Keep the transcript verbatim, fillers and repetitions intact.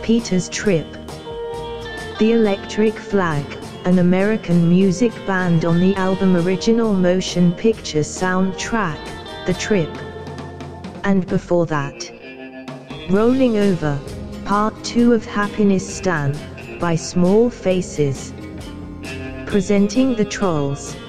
Peter's Trip. The Electric Flag, an American music band on the album Original Motion Picture soundtrack, The Trip. And before that, Rolling Over, Part two of Happiness Stan, by Small Faces. Presenting the Trolls.